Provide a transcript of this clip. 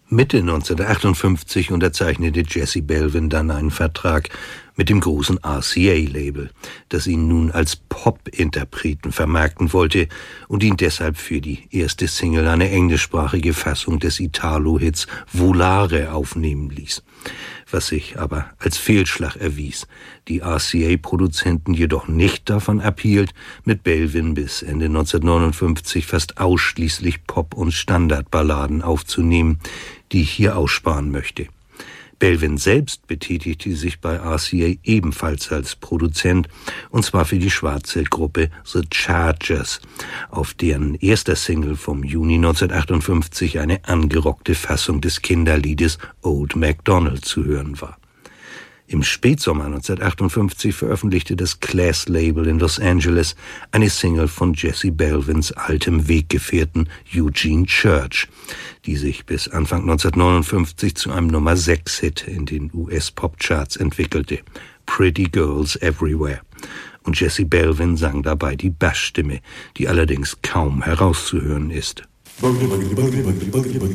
Mitte 1958 unterzeichnete Jesse Belvin dann einen Vertrag mit dem großen RCA-Label, das ihn nun als Pop-Interpreten vermarkten wollte und ihn deshalb für die erste Single eine englischsprachige Fassung des Italo-Hits Volare aufnehmen ließ, was sich aber als Fehlschlag erwies, die RCA-Produzenten jedoch nicht davon abhielt, mit Belvin bis Ende 1959 fast ausschließlich Pop- und Standardballaden aufzunehmen, die ich hier aussparen möchte. Belvin selbst betätigte sich bei RCA ebenfalls als Produzent, und zwar für die Schwarzwaldgruppe The Chargers, auf deren erster Single vom Juni 1958 eine angerockte Fassung des Kinderliedes Old MacDonald zu hören war. Im Spätsommer 1958 veröffentlichte das Class-Label in Los Angeles eine Single von Jesse Belvins altem Weggefährten Eugene Church, die sich bis Anfang 1959 zu einem Nummer-6-Hit in den US-Pop-Charts entwickelte, Pretty Girls Everywhere. Und Jesse Belvin sang dabei die Bassstimme, die allerdings kaum herauszuhören ist.